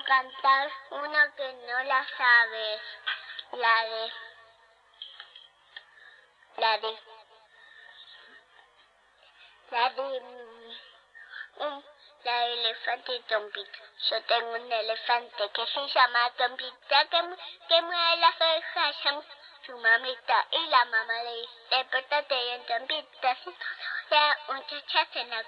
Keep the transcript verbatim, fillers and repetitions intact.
cantar una que no la sabes. La de... La de... La de... Un, la de elefante y Tompita. Yo tengo un elefante que se llama Tompita, que, que mueve las orejas a su mamita. Y la mamá le dice, despertate bien, Tompita. Si no, la muchacha se la